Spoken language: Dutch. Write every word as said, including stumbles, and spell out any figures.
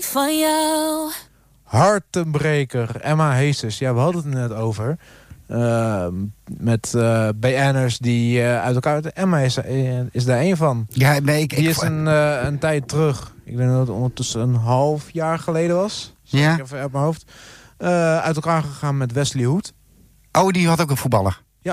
van jou. Hartenbreker, Emma Heesters. Ja, we hadden het er net over. Uh, met uh, B N'ers die uh, uit elkaar... Emma is, uh, is daar één van. Ja, nee, ik, die ik, is een, uh, een tijd terug. Ik denk dat het ondertussen een half jaar geleden was. Zeg ja. ik even uit mijn hoofd. Uh, uit elkaar gegaan met Wesley Hoed. Oh, die had ook een voetballer.